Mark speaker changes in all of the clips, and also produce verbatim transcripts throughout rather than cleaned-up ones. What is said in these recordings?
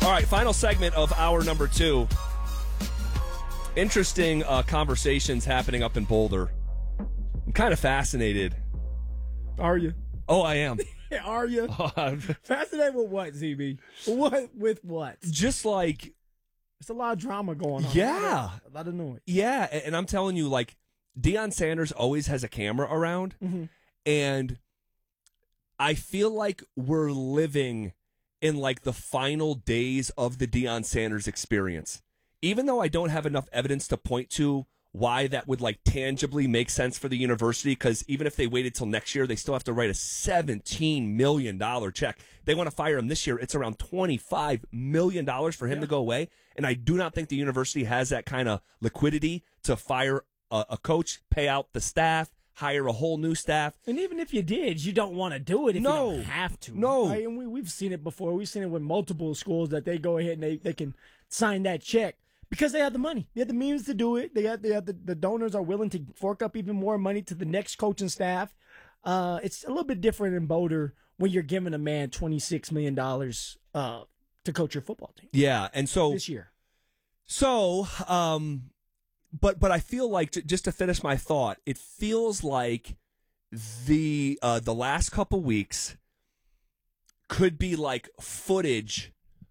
Speaker 1: All right, final segment of hour number two. Interesting uh, conversations happening up in Boulder. I'm kind of fascinated.
Speaker 2: Are you?
Speaker 1: Oh, I am.
Speaker 2: Are you? Fascinated with what, Z B? What with what?
Speaker 1: Just like,
Speaker 2: it's a lot of drama going on.
Speaker 1: Yeah.
Speaker 2: A lot of noise.
Speaker 1: Yeah, and I'm telling you, like, Deion Sanders always has a camera around,
Speaker 2: mm-hmm.
Speaker 1: and I feel like we're living in, like, the final days of the Deion Sanders experience. Even though I don't have enough evidence to point to why that would, like, tangibly make sense for the university, because even if they waited till next year, they still have to write a seventeen million dollars check. They want to fire him this year. It's around twenty-five million dollars for him
Speaker 2: yeah.
Speaker 1: to go away, and I do not think the university has that kind of liquidity to fire a, a coach, pay out the staff, hire a whole new staff.
Speaker 2: And even if you did, you don't want to do it if
Speaker 1: no,
Speaker 2: you don't have to.
Speaker 1: No.
Speaker 2: Right? And we, we've seen it before. We've seen it with multiple schools that they go ahead and they, they can sign that check because they have the money. They have the means to do it. They have, they have the, the donors are willing to fork up even more money to the next coaching staff. Uh, it's a little bit different in Boulder when you're giving a man twenty-six million dollars uh, to coach your football team.
Speaker 1: Yeah, and so
Speaker 2: this year.
Speaker 1: So, um, but but I feel like, to, just to finish my thought, it feels like the uh, the last couple weeks could be like footage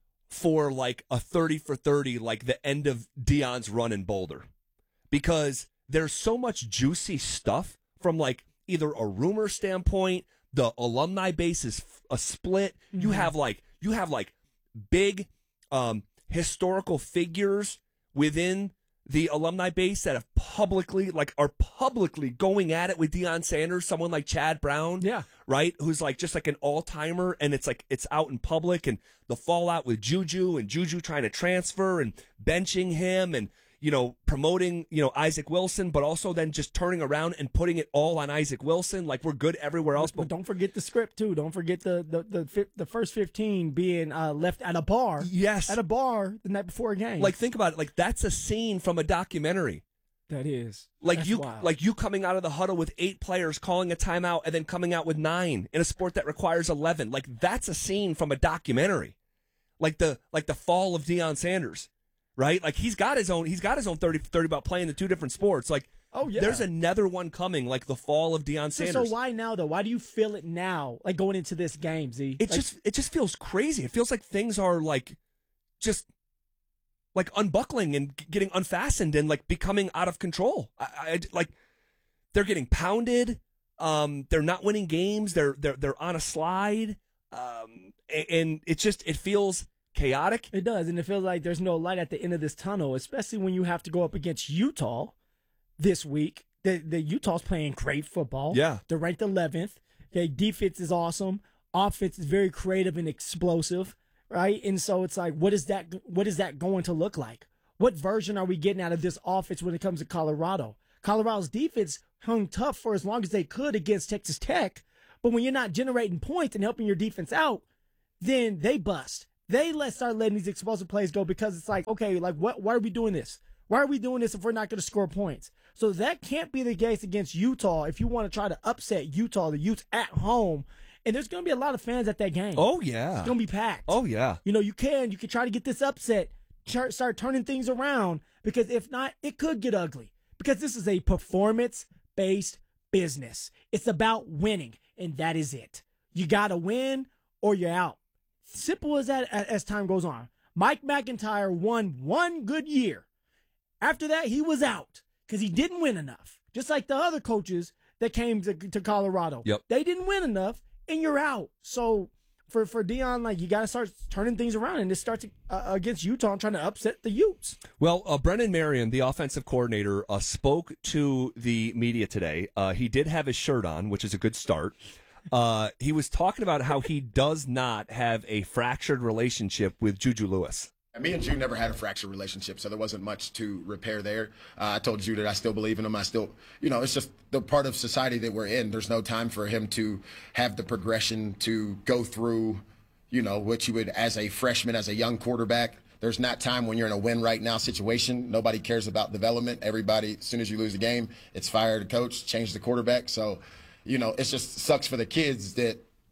Speaker 1: for like a thirty for thirty, like the end of Deion's run in Boulder, because there's so much juicy stuff from like either a rumor standpoint, the alumni base is a split. Mm-hmm. You have like you have like big um, historical figures within the alumni base that have publicly, like, are publicly going at it with Deion Sanders. Someone like Chad Brown,
Speaker 2: yeah,
Speaker 1: right, who's like just like an all timer, and it's like it's out in public, and the fallout with Juju and Juju trying to transfer and benching him, and you know promoting you know Isaac Wilson, but also then just turning around and putting it all on Isaac Wilson. Like, we're good everywhere else,
Speaker 2: but, but don't forget the script too. Don't forget the the the, the first fifteen being uh, left at a bar.
Speaker 1: Yes,
Speaker 2: at a bar the night before a game.
Speaker 1: Like, think about it. Like, that's a scene from a documentary.
Speaker 2: That is
Speaker 1: like
Speaker 2: That's
Speaker 1: you
Speaker 2: wild.
Speaker 1: like you coming out of the huddle with eight players calling a timeout and then coming out with nine in a sport that requires eleven. Like, that's a scene from a documentary. Like the like the fall of Deion Sanders. Right? Like, he's got his own, he's got his own thirty for thirty about playing the two different sports. Like,
Speaker 2: oh, yeah.
Speaker 1: There's another one coming, like the fall of Deion Sanders.
Speaker 2: So, so why now, though? Why do you feel it now, like going into this game, Z?
Speaker 1: It
Speaker 2: like,
Speaker 1: just, it just feels crazy. It feels like things are like, just like unbuckling and getting unfastened and like becoming out of control. I, I like, they're getting pounded. Um, they're not winning games. They're, they're, they're on a slide. Um, and, and it just, it feels chaotic.
Speaker 2: It does, and it feels like there's no light at the end of this tunnel, especially when you have to go up against Utah this week. The, the Utah's playing great football.
Speaker 1: Yeah.
Speaker 2: They're ranked eleventh. Okay, defense is awesome. Offense is very creative and explosive, right? And so it's like, what is that, what is that going to look like? What version are we getting out of this offense when it comes to Colorado? Colorado's defense hung tough for as long as they could against Texas Tech, but when you're not generating points and helping your defense out, then they bust. They let start letting these explosive plays go because it's like, okay, like what? Why are we doing this? Why are we doing this if we're not going to score points? So that can't be the case against Utah if you want to try to upset Utah, the Utes at home. And there's going to be a lot of fans at that game.
Speaker 1: Oh, yeah.
Speaker 2: It's going to be packed.
Speaker 1: Oh, yeah.
Speaker 2: You know, you can. You can try to get this upset, start turning things around, because if not, it could get ugly. Because this is a performance-based business. It's about winning, and that is it. You got to win or you're out. Simple as that as time goes on. Mike McIntyre won one good year. After that, he was out because he didn't win enough. Just like the other coaches that came to, to Colorado.
Speaker 1: Yep.
Speaker 2: They didn't win enough, and you're out. So for, for Deion, like, you got to start turning things around, and it starts uh, against Utah and trying to upset the Utes.
Speaker 1: Well, uh, Brennan Marion, the offensive coordinator, uh, spoke to the media today. Uh, he did have his shirt on, which is a good start. Uh, he was talking about how he does not have a fractured relationship with Juju Lewis.
Speaker 3: Me and Juju never had a fractured relationship, so there wasn't much to repair there. Uh, I told Juju that I still believe in him. I still, you know, it's just the part of society that we're in. There's no time for him to have the progression to go through, you know, what you would as a freshman, as a young quarterback. There's not time when you're in a win right now situation. Nobody cares about development. Everybody, as soon as you lose the game, it's fire the coach, change the quarterback. So, you know, it just sucks for the kids that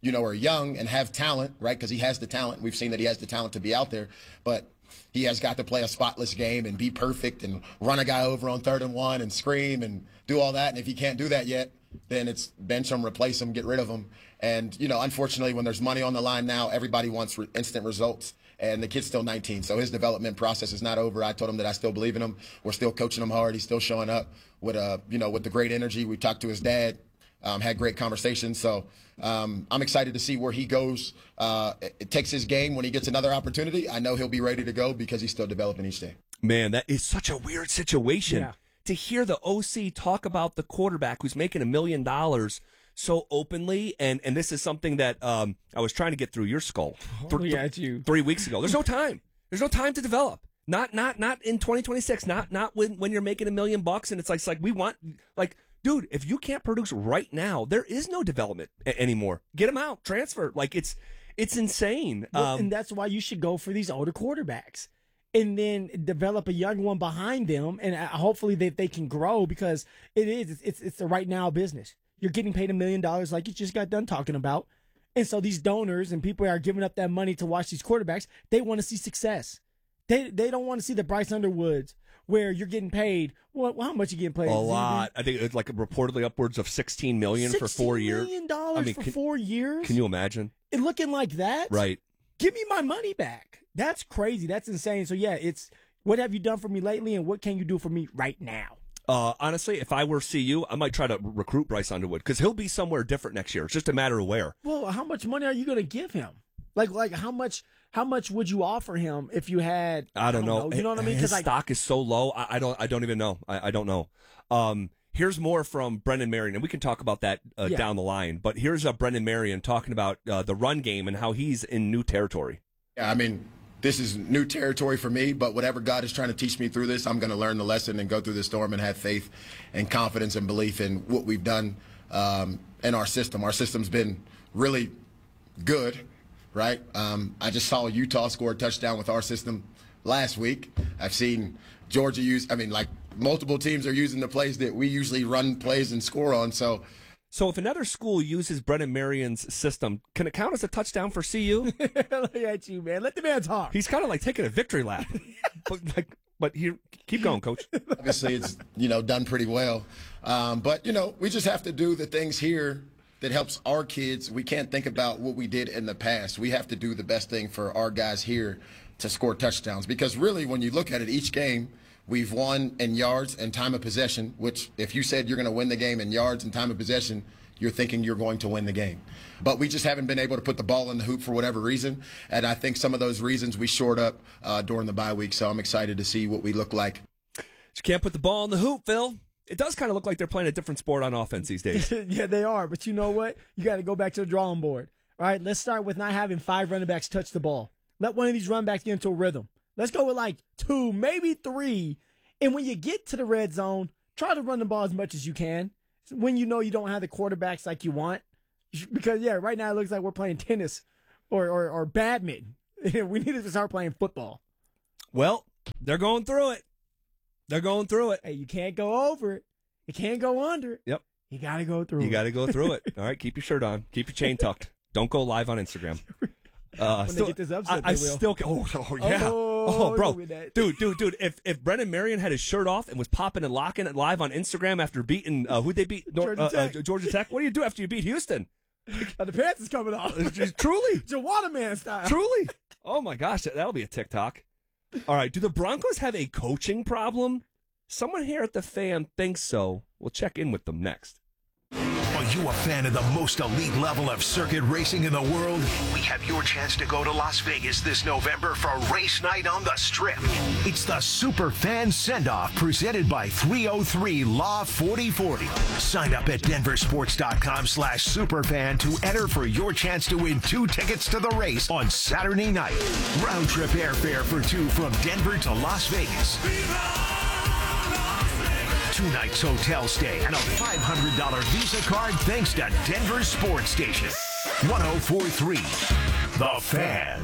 Speaker 3: you know, are young and have talent, right? Because he has the talent. We've seen that he has the talent to be out there, but he has got to play a spotless game and be perfect and run a guy over on third and one and scream and do all that. And if he can't do that yet, then it's bench him, replace him, get rid of him. And, you know, unfortunately, when there's money on the line now, everybody wants re- instant results. And the kid's still nineteen, so his development process is not over. I told him that I still believe in him. We're still coaching him hard. He's still showing up with, uh, you know, with the great energy. We talked to his dad, um, had great conversations. So um, I'm excited to see where he goes. Uh, it, it takes his game when he gets another opportunity. I know he'll be ready to go because he's still developing each day.
Speaker 1: Man, that is such a weird situation.
Speaker 2: Yeah.
Speaker 1: To hear the O C talk about the quarterback who's making a million dollars so openly, and, and this is something that um, I was trying to get through your skull th-
Speaker 2: Look at you.
Speaker 1: three weeks ago. There's no time. There's no time to develop. Not not not in twenty twenty-six. Not not when when you're making a million bucks and it's like it's like we want like dude, if you can't produce right now, there is no development a- anymore. Get him out, transfer. Like it's it's insane.
Speaker 2: Well,
Speaker 1: Um,
Speaker 2: and that's why you should go for these older quarterbacks and then develop a young one behind them, and uh, hopefully they, they can grow, because it is it's, it's it's the right now business. You're getting paid a million dollars like you just got done talking about. And so these donors and people are giving up that money to watch these quarterbacks. They want to see success. They they don't want to see the Bryce Underwoods where you're getting paid. Well, how much you getting paid?
Speaker 1: a lot. I think it's like reportedly upwards of sixteen million for four years.
Speaker 2: sixteen million dollars
Speaker 1: I mean,
Speaker 2: for
Speaker 1: can-
Speaker 2: four years?
Speaker 1: Can you imagine?
Speaker 2: And looking like that?
Speaker 1: Right.
Speaker 2: Give me my money back. That's crazy. That's insane. So yeah, it's what have you done for me lately, and what can you do for me right now?
Speaker 1: Uh, honestly, if I were C U, I might try to recruit Bryce Underwood because he'll be somewhere different next year. It's just a matter of where.
Speaker 2: Well, how much money are you going to give him? Like, like how much? How much would you offer him if you had?
Speaker 1: I don't, know.
Speaker 2: You know what I mean?
Speaker 1: His
Speaker 2: Because like,
Speaker 1: stock is so low. I, I don't. I don't even know. I, I don't know. Um, here's more from Brendan Marion, and we can talk about that uh,
Speaker 2: Yeah.
Speaker 1: down the line. But here's uh, Brendan Marion talking about uh, the run game and how he's in new territory.
Speaker 3: Yeah, I mean, this is new territory for me, but whatever God is trying to teach me through this, I'm going to learn the lesson and go through the storm and have faith and confidence and belief in what we've done um, in our system. Our system's been really good, right? Um, I just saw Utah score a touchdown with our system last week. I've seen Georgia use, I mean, like multiple teams are using the plays that we usually run plays and score on. So,
Speaker 1: So if another school uses Brendan Marion's system, can it count as a touchdown for C U?
Speaker 2: look at you, man. Let the man talk.
Speaker 1: He's kind of like taking a victory lap. but like, but here, keep going, Coach.
Speaker 3: obviously it's, you know, done pretty well. Um, but, you know, we just have to do the things here that helps our kids. We can't think about what we did in the past. We have to do the best thing for our guys here to score touchdowns. Because really, when you look at it, each game, we've won in yards and time of possession, which if you said you're going to win the game in yards and time of possession, you're thinking you're going to win the game. But we just haven't been able to put the ball in the hoop for whatever reason. And I think some of those reasons we shored up uh, during the bye week. So I'm excited to see what we look like.
Speaker 1: You can't put the ball in the hoop, Phil. It does kind of look like they're playing a different sport on offense these days.
Speaker 2: Yeah, they are. But you know what? You got to go back to the drawing board. All right, let's start with not having five running backs touch the ball. Let one of these running backs get into a rhythm. Let's go with like two, maybe three. And when you get to the red zone, try to run the ball as much as you can. When you know you don't have the quarterbacks like you want. Because, yeah, right now it looks like we're playing tennis or, or, or badminton. We need to start playing football.
Speaker 1: Well, they're going through it. They're going through it.
Speaker 2: Hey, you can't go over it. You can't go under it.
Speaker 1: Yep.
Speaker 2: You got to go through
Speaker 1: You
Speaker 2: it.
Speaker 1: got to go through it. All right, keep your shirt on. Keep your chain tucked. Don't go live on Instagram. Uh,
Speaker 2: When they
Speaker 1: still,
Speaker 2: get this upset,
Speaker 1: I, I
Speaker 2: they will.
Speaker 1: still. Oh, oh yeah.
Speaker 2: Oh,
Speaker 1: Oh, bro,
Speaker 2: look at that.
Speaker 1: dude, dude, dude. If if Brendan Marion had his shirt off and was popping and locking it live on Instagram after beating uh, who'd they beat? Nor-
Speaker 2: Georgia
Speaker 1: uh,
Speaker 2: Tech.
Speaker 1: uh, Georgia Tech. What do you do after you beat Houston?
Speaker 2: Uh, the pants is coming off.
Speaker 1: Truly,
Speaker 2: Jawada Man style.
Speaker 1: truly. Oh my gosh, that'll be a TikTok. All right, do the Broncos have a coaching problem? Someone here at the Fan thinks so. We'll check in with them next.
Speaker 4: Are you a fan of the most elite level of circuit racing in the world? We have your chance to go to Las Vegas this November for race night on the Strip. It's the Super Fan Send-Off presented by three oh three Law forty forty. Sign up at denversports.com slash superfan to enter for your chance to win two tickets to the race on Saturday night. Round trip airfare for two from Denver to Las Vegas. Two nights hotel stay and a five hundred dollars Visa card thanks to Denver Sports Station. one oh four point three The Fan.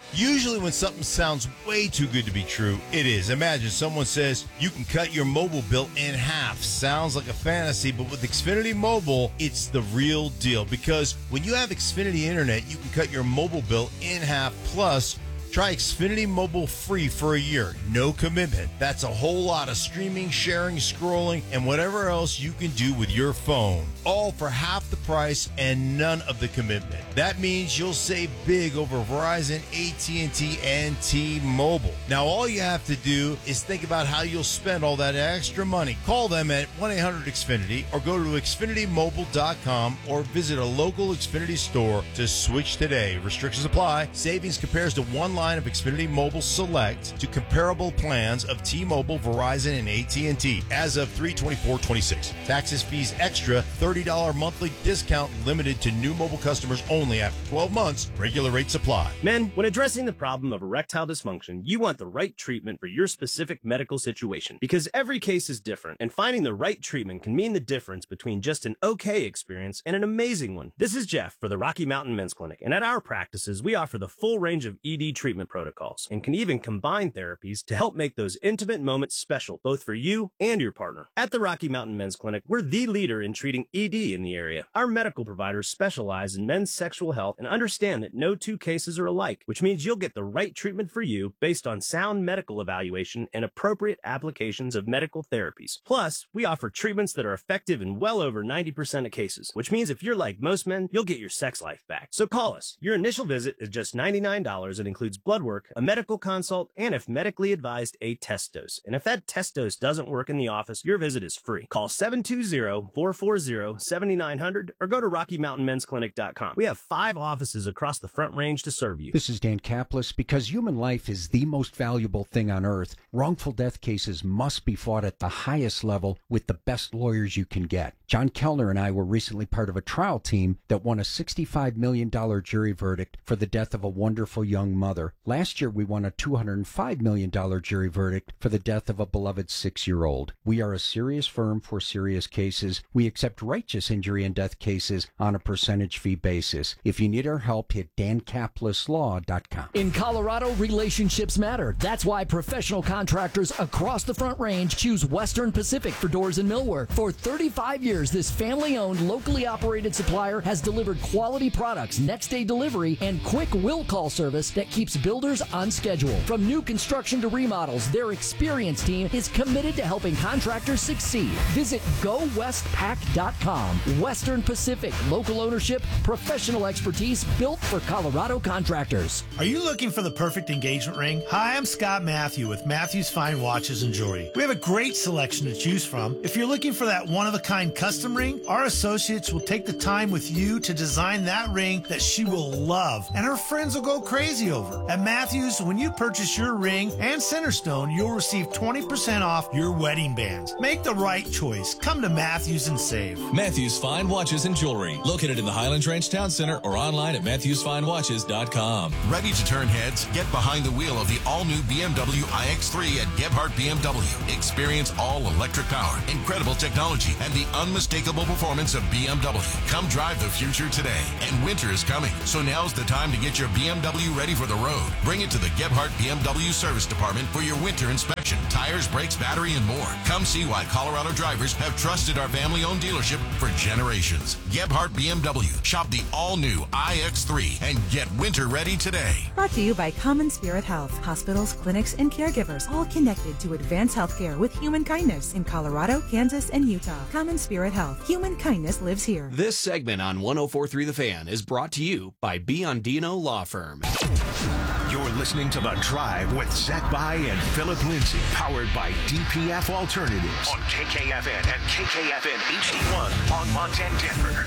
Speaker 5: Usually when something sounds way too good to be true, it is. Imagine someone says you can cut your mobile bill in half. Sounds like a fantasy, but with Xfinity Mobile, it's the real deal. Because when you have Xfinity Internet, you can cut your mobile bill in half. Plus, try Xfinity Mobile free for a year. No commitment. That's a whole lot of streaming, sharing, scrolling, and whatever else you can do with your phone. All for half the price and none of the commitment. That means you'll save big over Verizon, A T and T, and T-Mobile. Now, all you have to do is think about how you'll spend all that extra money. Call them at one eight hundred X Finity or go to Xfinity Mobile dot com or visit a local Xfinity store to switch today. Restrictions apply. Savings compares to one line of Xfinity Mobile Select to comparable plans of T-Mobile, Verizon, and A T and T as of three twenty-four twenty-six. Taxes, fees extra, thirty dollars monthly discount limited to new mobile customers only after twelve months. Regular rates apply.
Speaker 6: Men, when addressing the problem of erectile dysfunction, you want the right treatment for your specific medical situation because every case is different, and finding the right treatment can mean the difference between just an okay experience and an amazing one. This is Jeff for the Rocky Mountain Men's Clinic, and at our practices, we offer the full range of E D treatment protocols and can even combine therapies to help make those intimate moments special, both for you and your partner. At the Rocky Mountain Men's Clinic, we're the leader in treating E D in the area. Our medical providers specialize in men's sexual health and understand that no two cases are alike, which means you'll get the right treatment for you based on sound medical evaluation and appropriate applications of medical therapies. Plus, we offer treatments that are effective in well over ninety percent of cases, which means if you're like most men, you'll get your sex life back. So call us. Your initial visit is just ninety-nine dollars and includes blood work, a medical consult, and if medically advised, a test dose. And if that test dose doesn't work in the office, your visit is free. Call seven two zero, four four zero, seven nine zero zero or go to rocky mountain men's clinic dot com. We have five offices across the Front Range to serve you.
Speaker 7: This is Dan Kaplis. Because human life is the most valuable thing on earth, wrongful death cases must be fought at the highest level with the best lawyers you can get. John Kellner and I were recently part of a trial team that won a sixty-five million dollars jury verdict for the death of a wonderful young mother. Last year, we won a two hundred five million dollars jury verdict for the death of a beloved six-year-old. We are a serious firm for serious cases. We accept righteous injury and death cases on a percentage fee basis. If you need our help, hit dan kaplis law dot com.
Speaker 8: In Colorado, relationships matter. That's why professional contractors across the Front Range choose Western Pacific for doors and millwork. For thirty-five years, this family-owned, locally operated supplier has delivered quality products, next-day delivery, and quick will-call service that keeps builders on schedule. From new construction to remodels, their experienced team is committed to helping contractors succeed. Visit go west pac dot com. Western Pacific, local ownership, professional expertise built for Colorado contractors.
Speaker 9: Are you looking for the perfect engagement ring? Hi, I'm Scott Matthew with Matthews Fine Watches and Jewelry. We have a great selection to choose from. If you're looking for that one-of-a-kind custom ring, our associates will take the time with you to design that ring that she will love and her friends will go crazy over. At Matthews, when you purchase your ring and Centerstone, you'll receive twenty percent off your wedding bands. Make the right choice. Come to Matthews and save.
Speaker 10: Matthews Fine Watches and Jewelry, located in the Highlands Ranch Town Center or online at matthews fine watches dot com.
Speaker 11: Ready to turn heads? Get behind the wheel of the all-new B M W i X three at Gebhardt B M W. Experience all-electric power, incredible technology, and the unmistakable performance of B M W. Come drive the future today. And winter is coming, so now's the time to get your B M W ready for the road. Bring it to the Gebhardt B M W Service Department for your winter inspection. Tires, brakes, battery, and more. Come see why Colorado drivers have trusted our family-owned dealership for generations. Gebhardt B M W. Shop the all-new i X three and get winter ready today.
Speaker 12: Brought to you by Common Spirit Health. Hospitals, clinics, and caregivers all connected to advanced healthcare with human kindness in Colorado, Kansas, and Utah. Common Spirit Health. Human kindness lives here.
Speaker 13: This segment on one oh four point three The Fan is brought to you by Biondino Law Firm.
Speaker 4: You're listening to The Drive with Zach By and Philip Lindsay, powered by D P F Alternatives on K K F N and K K F N H D one on Montana, Denver.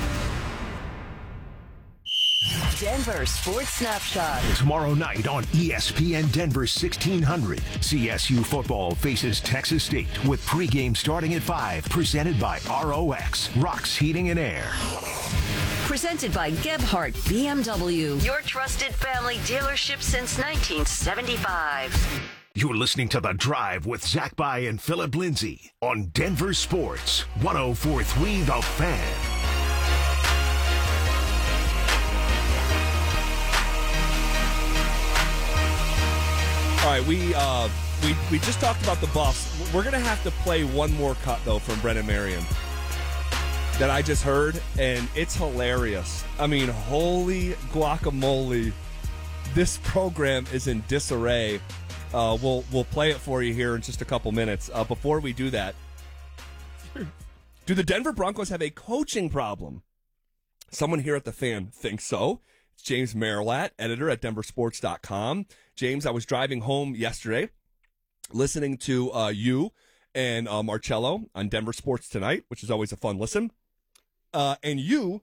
Speaker 14: Denver Sports Snapshot.
Speaker 4: Tomorrow night on E S P N Denver sixteen hundred, C S U football faces Texas State with pregame starting at five, presented by R O X, Rocks Heating and Air.
Speaker 14: Presented by Gebhardt B M W, your trusted family dealership since nineteen seventy-five.
Speaker 4: You're listening to The Drive with Zach By and Philip Lindsay on Denver Sports, one oh four point three The Fan.
Speaker 1: right, we uh, we we just talked about the Buffs. We're gonna have to play one more cut though from Brennan Marion that I just heard, and it's hilarious. I mean, holy guacamole! This program is in disarray. Uh, we'll we'll play it for you here in just a couple minutes. Uh, before we do that, do the Denver Broncos have a coaching problem? Someone here at the Fan thinks so. It's James Merrilat, editor at denver sports dot com. James, I was driving home yesterday, listening to uh, you and uh, Marcello on Denver Sports Tonight, which is always a fun listen. Uh, and you,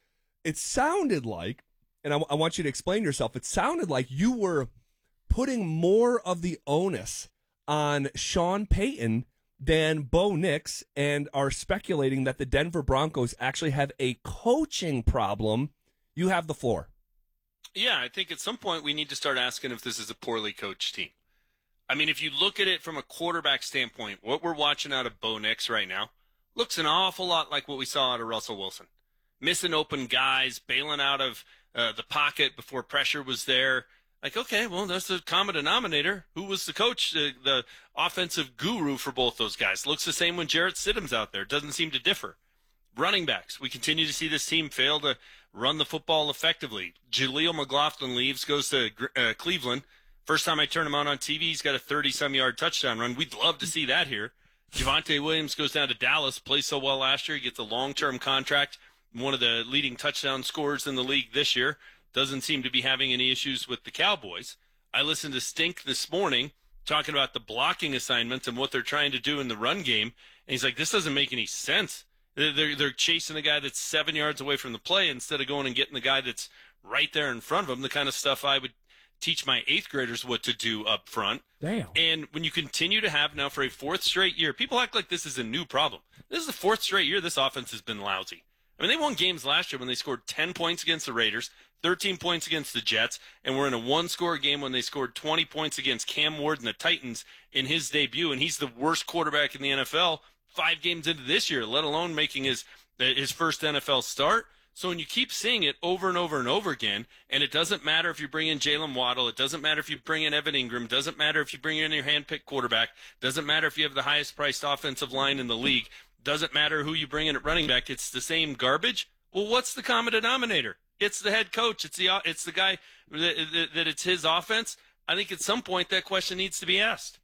Speaker 1: it sounded like, and I, I want you to explain yourself, it sounded like you were putting more of the onus on Sean Payton than Bo Nix, and are speculating that the Denver Broncos actually have a coaching problem. You have the floor.
Speaker 15: Yeah, I think at some point we need to start asking if this is a poorly coached team. I mean, if you look at it from a quarterback standpoint, what we're watching out of Bo Nix right now looks an awful lot like what we saw out of Russell Wilson. Missing open guys, bailing out of uh, the pocket before pressure was there. Like, okay, well, that's the common denominator. Who was the coach, uh, the offensive guru for both those guys? Looks the same when Jarrett Stidham's out there. Doesn't seem to differ. Running backs. We continue to see this team fail to run the football effectively. Jaleel McLaughlin leaves, goes to uh, Cleveland. First time I turn him on on T V, he's got a thirty-some-yard touchdown run. We'd love to see that here. Javonte Williams goes down to Dallas, plays so well last year. He gets a long-term contract, one of the leading touchdown scorers in the league this year. Doesn't seem to be having any issues with the Cowboys. I listened to Stink this morning talking about the blocking assignments and what they're trying to do in the run game. And he's like, this doesn't make any sense. They're, they're chasing the guy that's seven yards away from the play instead of going and getting the guy that's right there in front of them, the kind of stuff I would teach my eighth graders what to do up front.
Speaker 2: Damn.
Speaker 15: And when you continue to have now for a fourth straight year, people act like this is a new problem. This is the fourth straight year this offense has been lousy. I mean, they won games last year when they scored ten points against the Raiders, thirteen points against the Jets, and we're in a one-score game when they scored twenty points against Cam Ward and the Titans in his debut, and he's the worst quarterback in the N F L five games into this year, let alone making his his first N F L start. So when you keep seeing it over and over and over again, and it doesn't matter if you bring in Jalen Waddle, it doesn't matter if you bring in Evan Ingram, it doesn't matter if you bring in your hand-picked quarterback, it doesn't matter if you have the highest-priced offensive line in the league, doesn't matter who you bring in at running back, it's the same garbage. Well, what's the common denominator? It's the head coach. It's the it's the guy that, that, that it's his offense. I think at some point that question needs to be asked.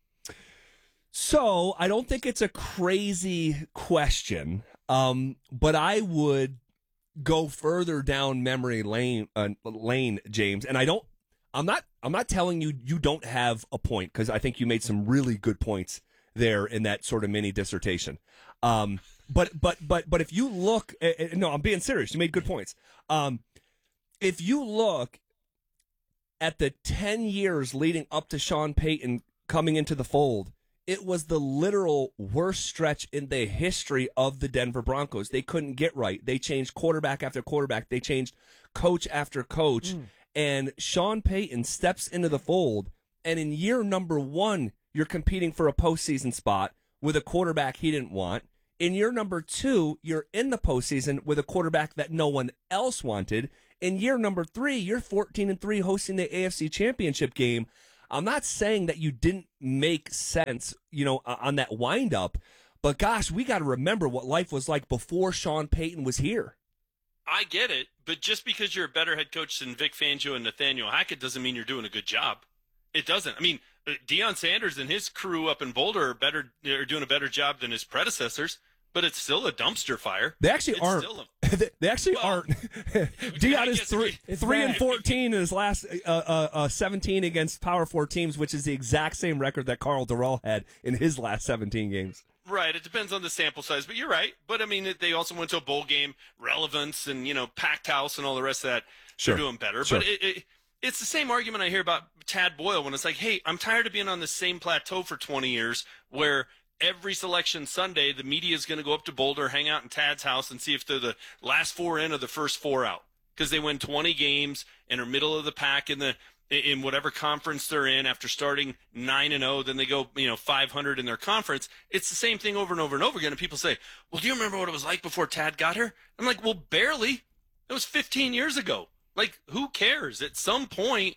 Speaker 1: So I don't think it's a crazy question, um, but I would go further down memory lane, uh, lane, James. And I don't. I'm not. I'm not telling you you don't have a point, because I think you made some really good points there in that sort of mini dissertation. Um, but but but but if you look, uh, no, I'm being serious. You made good points. Um, if you look at the ten years leading up to Sean Payton coming into the fold, it was the literal worst stretch in the history of the Denver Broncos. They couldn't get right. They changed quarterback after quarterback. They changed coach after coach. Mm. And Sean Payton steps into the fold, and in year number one, you're competing for a postseason spot with a quarterback he didn't want. In year number two, you're in the postseason with a quarterback that no one else wanted. In year number three, you're fourteen and three hosting the A F C Championship game. I'm not saying that you didn't make sense, you know, on that windup, but gosh, we got to remember what life was like before Sean Payton was here.
Speaker 15: I get it, but just because you're a better head coach than Vic Fangio and Nathaniel Hackett doesn't mean you're doing a good job. It doesn't. I mean, Deion Sanders and his crew up in Boulder are better, are doing a better job than his predecessors, but it's still a dumpster fire.
Speaker 1: They actually
Speaker 15: it's
Speaker 1: aren't.
Speaker 15: A,
Speaker 1: they, they actually
Speaker 15: well,
Speaker 1: aren't. Deion is three, three and fourteen in his last uh, uh, uh, seventeen against Power Four teams, which is the exact same record that Carl Durrell had in his last seventeen games.
Speaker 15: Right. It depends on the sample size, but you're right. But I mean, they also went to a bowl game, relevance, and you know, packed house, and all the rest of that.
Speaker 1: Sure.
Speaker 15: They're doing better.
Speaker 1: Sure.
Speaker 15: But it, it, it's the same argument I hear about Tad Boyle when it's like, hey, I'm tired of being on the same plateau for twenty years, where every selection Sunday, the media is going to go up to Boulder, hang out in Tad's house, and see if they're the last four in or the first four out, because they win twenty games and are middle of the pack in the in whatever conference they're in after starting nine and oh. Then they go, you know, five hundred in their conference. It's the same thing over and over and over again. And people say, "Well, do you remember what it was like before Tad got here?" I'm like, "Well, barely. It was fifteen years ago. Like, who cares? At some point,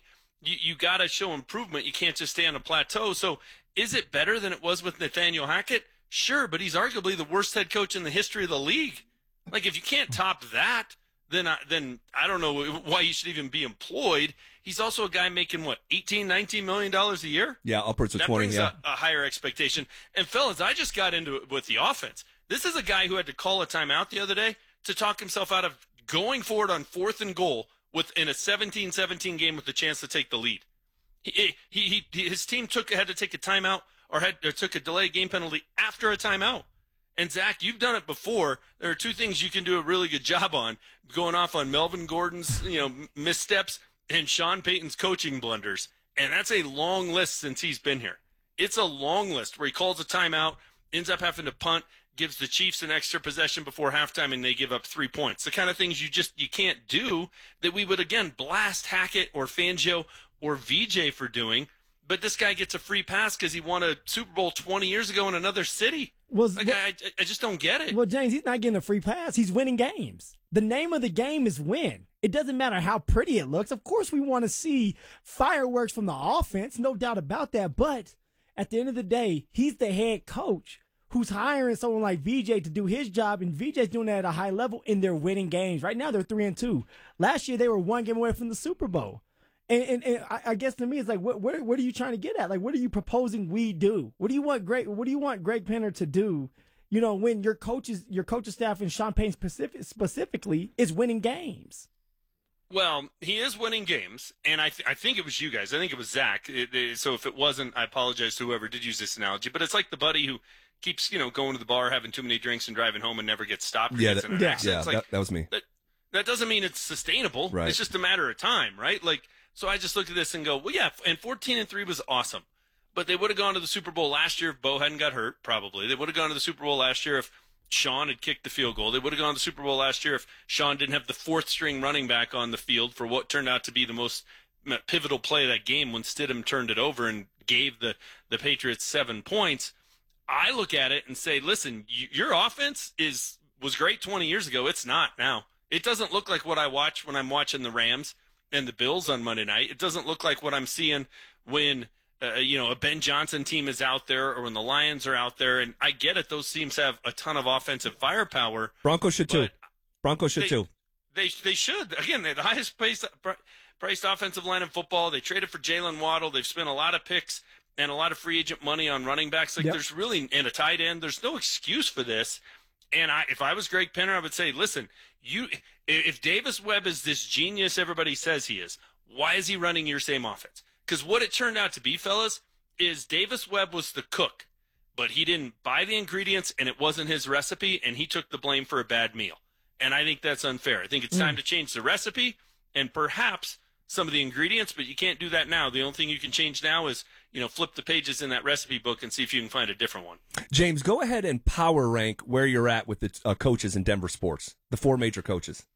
Speaker 15: you, you got to show improvement. You can't just stay on a plateau. So is it better than it was with Nathaniel Hackett? Sure, but he's arguably the worst head coach in the history of the league. Like, if you can't top that, then I, then I don't know why you should even be employed. He's also a guy making, what, eighteen, nineteen million dollars a year?
Speaker 1: Yeah, upwards of
Speaker 15: that
Speaker 1: twenty,
Speaker 15: brings
Speaker 1: yeah.
Speaker 15: a, a higher expectation. And, fellas, I just got into it with the offense. This is a guy who had to call a timeout the other day to talk himself out of going forward on fourth and goal within a seventeen seventeen game with the chance to take the lead. He, he, he, his team took had to take a timeout or had or took a delay game penalty after a timeout. And, Zach, you've done it before. There are two things you can do a really good job on, going off on Melvin Gordon's, you know, missteps and Sean Payton's coaching blunders. And that's a long list since he's been here. It's a long list where he calls a timeout, ends up having to punt, gives the Chiefs an extra possession before halftime, and they give up three points. The kind of things you just you can't do that we would, again, blast Hackett or Fangio or V J for doing. But this guy gets a free pass because he won a Super Bowl twenty years ago in another city.
Speaker 2: Was,
Speaker 15: like, I, I just don't get it.
Speaker 2: Well, James, he's not getting a free pass. He's winning games. The name of the game is win. It doesn't matter how pretty it looks. Of course, we want to see fireworks from the offense, no doubt about that. But at the end of the day, he's the head coach who's hiring someone like V J to do his job, and V J's doing that at a high level, and they're winning games. Right now, they're three and two. Last year, they were one game away from the Super Bowl. And, and, and I, I guess to me, it's like, what, what, what are you trying to get at? Like, what are you proposing we do? What do you want Greg? What do you want Greg Penner to do? You know, when your coaches, your coaching staff, and Sean Payton specific, specifically is winning games.
Speaker 15: Well, he is winning games, and I th- I think it was you guys. I think it was Zach. It, it, so if it wasn't, I apologize to whoever did use this analogy. But it's like the buddy who keeps, you know, going to the bar, having too many drinks, and driving home, and never gets stopped. Or
Speaker 1: Yeah,
Speaker 15: gets
Speaker 1: that,
Speaker 15: in an
Speaker 1: yeah,
Speaker 15: accident.
Speaker 1: yeah
Speaker 15: It's like,
Speaker 1: that, that was me.
Speaker 15: That, that doesn't mean it's sustainable.
Speaker 1: Right.
Speaker 15: It's just a matter of time, right? Like, so I just look at this and go, well, yeah, and fourteen and three was awesome. But they would have gone to the Super Bowl last year if Bo hadn't got hurt, probably. They would have gone to the Super Bowl last year if Sean had kicked the field goal. They would have gone to the Super Bowl last year if Sean didn't have the fourth string running back on the field for what turned out to be the most pivotal play of that game when Stidham turned it over and gave the, the Patriots seven points. I look at it and say, listen, y- your offense is was great twenty years ago. It's not now. It doesn't look like what I watch when I'm watching the Rams and the Bills on Monday night. It doesn't look like what I'm seeing when uh, you know, a Ben Johnson team is out there or when the Lions are out there. And I get it. Those teams have a ton of offensive firepower.
Speaker 1: Broncos should too. Broncos should
Speaker 15: they,
Speaker 1: too.
Speaker 15: They they should. Again, they're the highest priced, priced offensive line in football. They traded for Jalen Waddle. They've spent a lot of picks and a lot of free agent money on running backs. Like,
Speaker 2: Yep.
Speaker 15: there's really, and a tight end, there's no excuse for this. And I, if I was Greg Penner, I would say, listen, you, if Davis Webb is this genius everybody says he is, why is he running your same offense? Because what it turned out to be, fellas, is Davis Webb was the cook, but he didn't buy the ingredients, and it wasn't his recipe, and he took the blame for a bad meal. And I think that's unfair. I think it's time
Speaker 2: Mm.
Speaker 15: to change the recipe and perhaps some of the ingredients, but you can't do that now. The only thing you can change now is, you know, flip the pages in that recipe book and see if you can find a different one.
Speaker 1: James, go ahead and power rank where you're at with the uh, coaches in Denver sports, the four major coaches.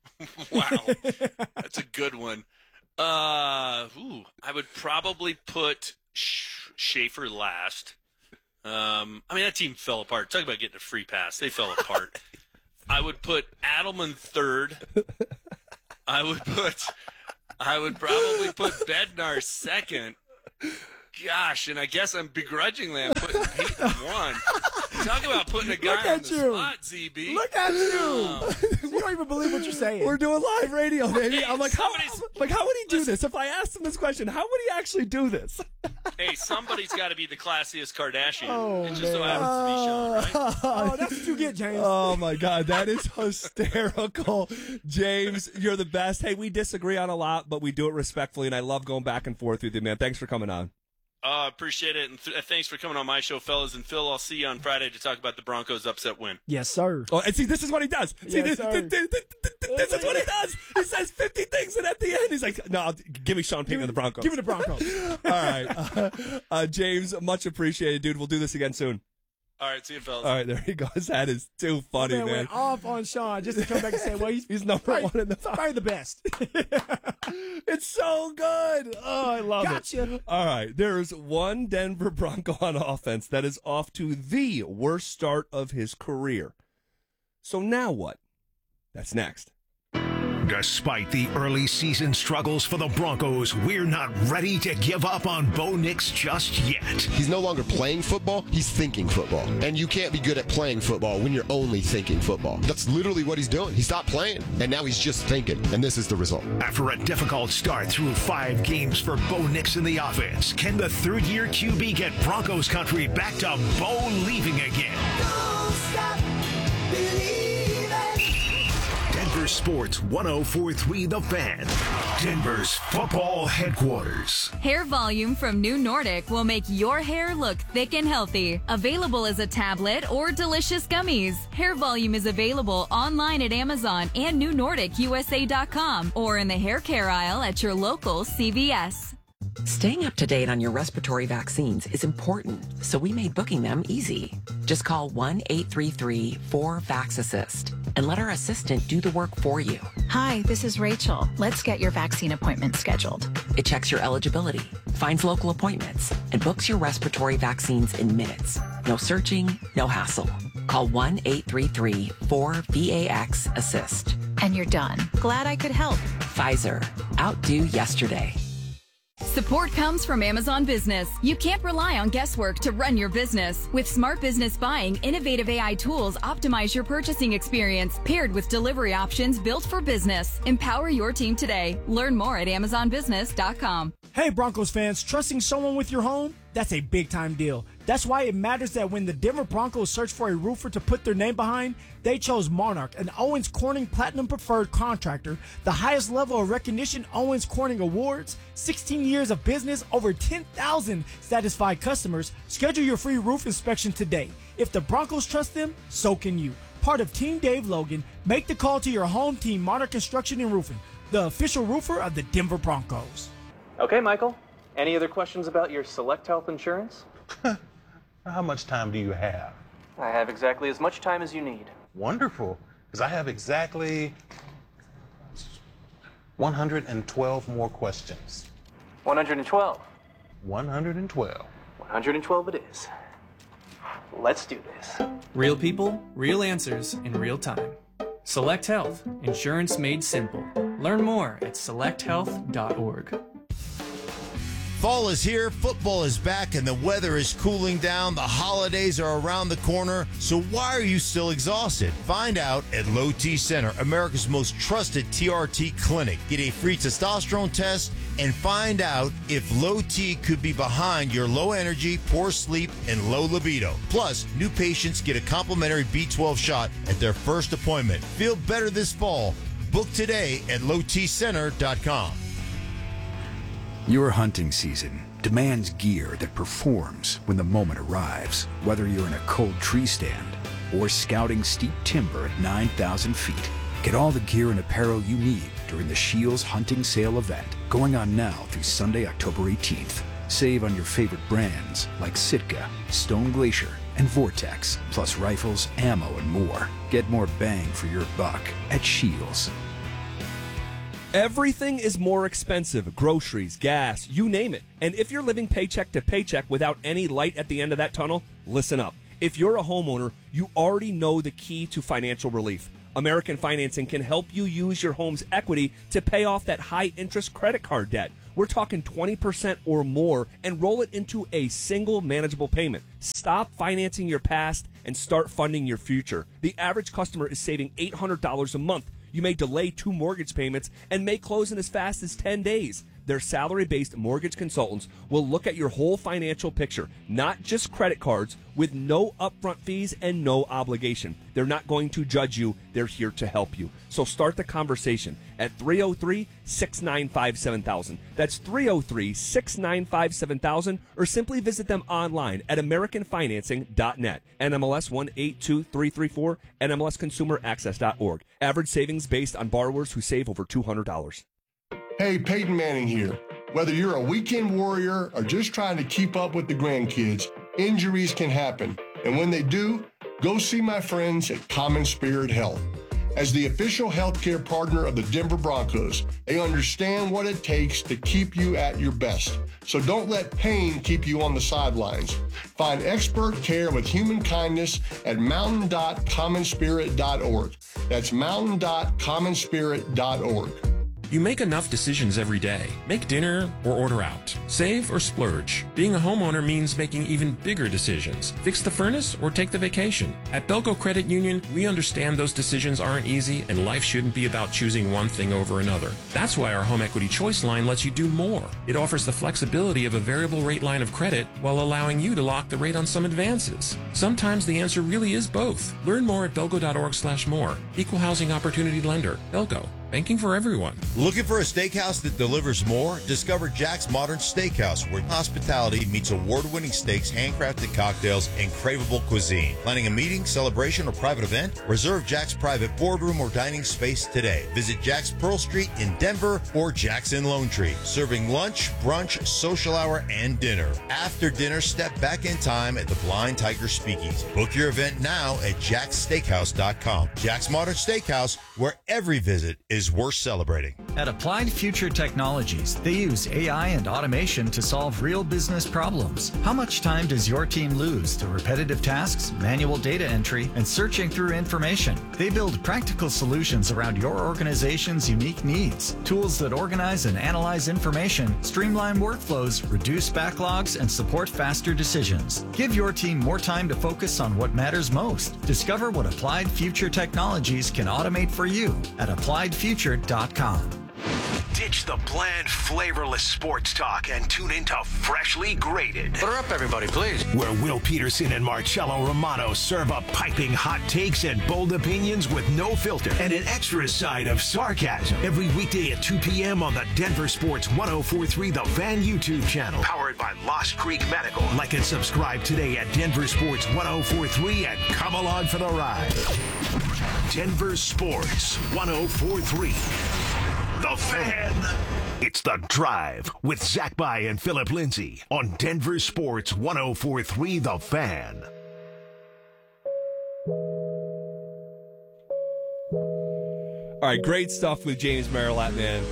Speaker 15: Wow, that's a good one. Uh, ooh, I would probably put Sh- Schaefer last. Um, I mean, that team fell apart. Talk about getting a free pass. They fell apart. I would put Adelman third. I would put, I would probably put Bednar second. Gosh, and I guess I'm begrudgingly I'm putting Peyton one. Talk about putting a guy
Speaker 2: Look
Speaker 15: on
Speaker 2: at
Speaker 15: the
Speaker 2: you.
Speaker 15: spot, Z B.
Speaker 2: Look at you.
Speaker 15: Oh.
Speaker 2: You don't even believe what you're saying.
Speaker 1: We're doing live radio, baby.
Speaker 15: Hey,
Speaker 1: I'm like, how,
Speaker 15: somebody's-
Speaker 1: like, how would he do
Speaker 15: listen.
Speaker 1: this? If I asked him this question, how would he actually do this?
Speaker 15: Hey, somebody's got to be the classiest Kardashian.
Speaker 2: Oh,
Speaker 15: it just so
Speaker 2: man.
Speaker 15: happens to be Sean, right?
Speaker 2: Oh, that's what you get, James.
Speaker 1: Oh my God, that is hysterical. James, you're the best. Hey, we disagree on a lot, but we do it respectfully, and I love going back and forth with you, man. Thanks for coming on.
Speaker 15: Uh, appreciate it, and th- thanks for coming on my show, fellas. And Phil, I'll see you on Friday to talk about the Broncos' upset win.
Speaker 2: Yes, sir.
Speaker 1: Oh, and see, this is what he does. See,
Speaker 2: Yes,
Speaker 1: this,
Speaker 2: sir.
Speaker 1: this, this, this, this is what he does. He says fifty things, and at the end, he's like, "No, I'll- give me Sean Payton and the Broncos."
Speaker 2: Give me the Broncos.
Speaker 1: All right, uh, uh, James, much appreciated, dude. We'll do this again soon.
Speaker 15: All right, see you, fellas.
Speaker 1: All right, there he goes. That is too funny,
Speaker 2: man,
Speaker 1: man.
Speaker 2: went off on Sean just to come back and say, well, he's,
Speaker 1: He's number
Speaker 2: probably,
Speaker 1: one in the
Speaker 2: probably the best.
Speaker 1: It's so good. Oh, I love
Speaker 2: Gotcha.
Speaker 1: it. All right. There's one Denver Bronco on offense that is off to the worst start of his career. So now what? That's next.
Speaker 4: Despite the early season struggles for the Broncos, we're not ready to give up on Bo Nix just yet.
Speaker 16: He's no longer playing football, he's thinking football. And you can't be good at playing football when you're only thinking football. That's literally what he's doing. He stopped playing, and now he's just thinking, and this is the result.
Speaker 4: After a difficult start through five games for Bo Nix in the offense, can the third-year Q B get Broncos country back to Bo leaving again?
Speaker 17: Don't stop believing.
Speaker 4: Denver Sports one oh four point three The Fan, Denver's football headquarters.
Speaker 18: Hair Volume from New Nordic will make your hair look thick and healthy. Available as a tablet or delicious gummies. Hair Volume is available online at Amazon and new nordic u s a dot com or in the hair care aisle at your local C V S.
Speaker 19: Staying up to date on your respiratory vaccines is important, so we made booking them easy. Just call one eight three three four vax assist and let our assistant do the work for you.
Speaker 20: Hi, this is Rachel. Let's get your vaccine appointment scheduled.
Speaker 19: It checks your eligibility, finds local appointments, and books your respiratory vaccines in minutes. No searching, no hassle. Call one eight three three four V A X assist.
Speaker 20: And you're done. Glad I could help.
Speaker 19: Pfizer. Outdo yesterday.
Speaker 18: Support comes from Amazon Business. You can't rely on guesswork to run your business. With Smart Business Buying, innovative A I tools optimize your purchasing experience, paired with delivery options built for business. Empower your team today. Learn more at amazon business dot com.
Speaker 2: Hey, Broncos fans, trusting someone with your home? That's a big-time deal. That's why it matters that when the Denver Broncos searched for a roofer to put their name behind, they chose Monarch, an Owens Corning Platinum Preferred contractor, the highest level of recognition Owens Corning awards, sixteen years of business, over ten thousand satisfied customers. Schedule your free roof inspection today. If the Broncos trust them, so can you. Part of Team Dave Logan, make the call to your home team, Monarch Construction and Roofing, the official roofer of the Denver Broncos.
Speaker 21: Okay, Michael. Any other questions about your Select Health insurance?
Speaker 22: How much time do you have?
Speaker 21: I have exactly as much time as you need.
Speaker 22: Wonderful, because I have exactly one hundred twelve more questions.
Speaker 21: one hundred twelve.
Speaker 22: one hundred twelve.
Speaker 21: one hundred twelve it is. Let's do this.
Speaker 23: Real people, real answers in real time. Select Health, insurance made simple. Learn more at select health dot org.
Speaker 5: Fall is here, football is back, and the weather is cooling down. The holidays are around the corner, so why are you still exhausted? Find out at Low T Center, America's most trusted T R T clinic. Get a free testosterone test and find out if Low T could be behind your low energy, poor sleep, and low libido. Plus, new patients get a complimentary B twelve shot at their first appointment. Feel better this fall. Book today at low t center dot com.
Speaker 24: Your hunting season demands gear that performs when the moment arrives. Whether you're in a cold tree stand or scouting steep timber at nine thousand feet, get all the gear and apparel you need during the Shields Hunting Sale event, going on now through Sunday, October eighteenth. Save on your favorite brands like Sitka, Stone Glacier, and Vortex, plus rifles, ammo, and more. Get more bang for your buck at Shields.
Speaker 1: Everything is more expensive. Groceries, gas, you name it. And if you're living paycheck to paycheck without any light at the end of that tunnel, listen up. If you're a homeowner, you already know the key to financial relief. American Financing can help you use your home's equity to pay off that high-interest credit card debt. We're talking twenty percent or more, and roll it into a single manageable payment. Stop financing your past and start funding your future. The average customer is saving eight hundred dollars a month. You may delay two mortgage payments and may close in as fast as ten days. Their salary-based mortgage consultants will look at your whole financial picture, not just credit cards, with no upfront fees and no obligation. They're not going to judge you. They're here to help you. So start the conversation at three oh three, six nine five, seven thousand. That's three oh three, six nine five, seven thousand, or simply visit them online at american financing dot net. N M L S one eight two three three four, N M L S consumer access dot org. Average savings based on borrowers who save over two hundred dollars.
Speaker 25: Hey, Peyton Manning here. Whether you're a weekend warrior or just trying to keep up with the grandkids, injuries can happen. And when they do, go see my friends at Common Spirit Health. As the official healthcare partner of the Denver Broncos, they understand what it takes to keep you at your best. So don't let pain keep you on the sidelines. Find expert care with human kindness at mountain dot common spirit dot org. That's mountain dot common spirit dot org.
Speaker 3: You make enough decisions every day. Make dinner or order out. Save or splurge. Being a homeowner means making even bigger decisions. Fix the furnace or take the vacation. At Belco Credit Union, we understand those decisions aren't easy and life shouldn't be about choosing one thing over another. That's why our Home Equity Choice line lets you do more. It offers the flexibility of a variable rate line of credit while allowing you to lock the rate on some advances. Sometimes the answer really is both. Learn more at belco dot org slash more. Equal Housing Opportunity Lender. Belco. Banking for everyone.
Speaker 5: Looking for a steakhouse that delivers more? Discover Jack's Modern Steakhouse, where hospitality meets award-winning steaks, handcrafted cocktails, and craveable cuisine. Planning a meeting, celebration, or private event? Reserve Jack's private boardroom or dining space today. Visit Jack's Pearl Street in Denver or Jack's in Lone Tree. Serving lunch, brunch, social hour, and dinner. After dinner, step back in time at the Blind Tiger Speakeasy. Book your event now at jacks steakhouse dot com. Jack's Modern Steakhouse, where every visit is is worth celebrating.
Speaker 6: At Applied Future Technologies, they use A I and automation to solve real business problems. How much time does your team lose to repetitive tasks, manual data entry, and searching through information? They build practical solutions around your organization's unique needs. Tools that organize and analyze information, streamline workflows, reduce backlogs, and support faster decisions. Give your team more time to focus on what matters most. Discover what Applied Future Technologies can automate for you at applied future dot com.
Speaker 4: Ditch the bland, flavorless sports talk and tune into Freshly Grated.
Speaker 7: Put her up, everybody, please.
Speaker 4: Where Will Peterson and Marcello Romano serve up piping hot takes and bold opinions with no filter and an extra side of sarcasm. Every weekday at two p.m. on the Denver Sports ten forty-three The Fan YouTube channel. Powered by Lost Creek Medical. Like and subscribe today at Denver Sports ten forty-three and come along for the ride. Denver Sports ten forty-three. The Fan. It's The Drive with Zach By and Philip Lindsay on Denver Sports ten forty-three The Fan.
Speaker 1: All right, great stuff with James Marilat, man.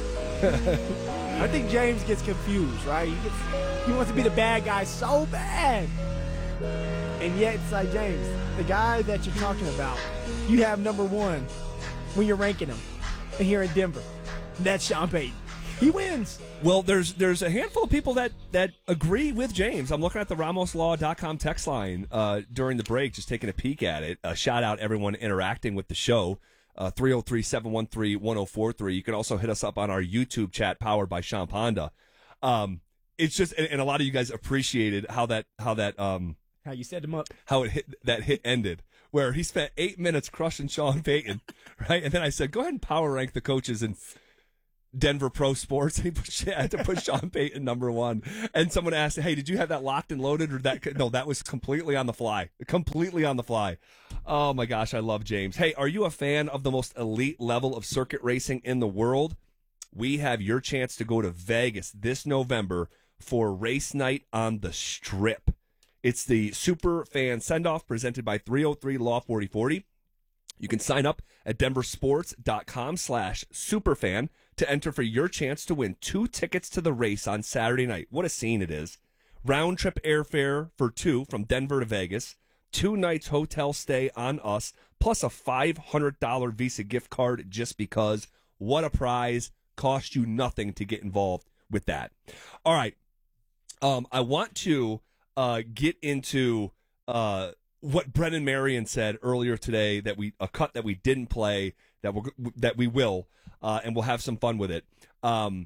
Speaker 2: I think James gets confused, right? He, gets, he wants to be the bad guy so bad. And yet it's like, James, the guy that you're talking about, you have number one when you're ranking him here in Denver. That's Sean Payton. He wins.
Speaker 1: Well, there's there's a handful of people that, that agree with James. I'm looking at the ramos law dot com text line uh, during the break, just taking a peek at it. Uh, shout out everyone interacting with the show. Uh, three oh three, seven one three, one oh four three. You can also hit us up on our YouTube chat powered by Sean Ponda. Um, it's just, and, and a lot of you guys appreciated how that, how that, um,
Speaker 2: how you set him up,
Speaker 1: how it hit, that hit ended, where he spent eight minutes crushing Sean Payton, right? And then I said, go ahead and power rank the coaches in Denver Pro Sports. He pushed, I had to put Sean Payton number one. And someone asked, hey, did you have that locked and loaded? Or that? No, that was completely on the fly. Completely on the fly. Oh, my gosh, I love James. Hey, are you a fan of the most elite level of circuit racing in the world? We have your chance to go to Vegas this November for race night on the Strip. It's the Super Fan Send-Off presented by three oh three Law forty forty. You can sign up at denversports.com slash superfan to enter for your chance to win two tickets to the race on Saturday night. What a scene it is. Round trip airfare for two from Denver to Vegas, two nights hotel stay on us, plus a five hundred dollars Visa gift card just because. What a prize. Cost you nothing to get involved with that. All right. Um, I want to uh, get into uh, what Brennan Marion said earlier today, that we a cut that we didn't play, that we that we will, uh, and we'll have some fun with it. Um,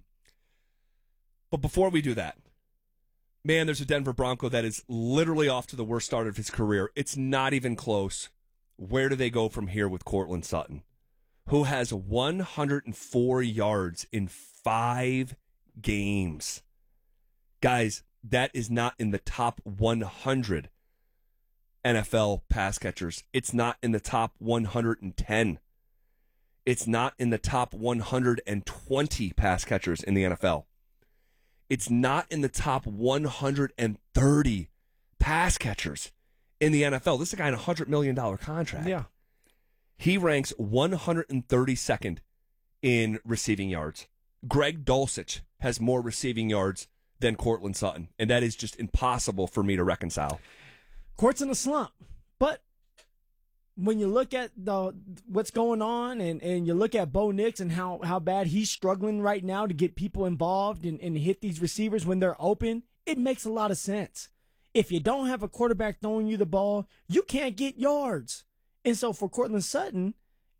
Speaker 1: but before we do that, man, there's a Denver Bronco that is literally off to the worst start of his career. It's not even close. Where do they go from here with Courtland Sutton, who has one hundred four yards in five games? Guys, that is not in the top one hundred N F L pass catchers. It's not in the top one hundred ten. It's not in the top one hundred twenty pass catchers in the N F L. It's not in the top one hundred thirty pass catchers in the N F L. This is a guy on a one hundred million dollars contract.
Speaker 2: Yeah.
Speaker 1: He ranks one hundred thirty-second in receiving yards. Greg Dulcich has more receiving yards than Courtland Sutton, and that is just impossible for me to reconcile.
Speaker 2: Court's in a slump, but when you look at the what's going on and, and you look at Bo Nix and how, how bad he's struggling right now to get people involved and, and hit these receivers when they're open, it makes a lot of sense. If you don't have a quarterback throwing you the ball, you can't get yards. And so for Courtland Sutton,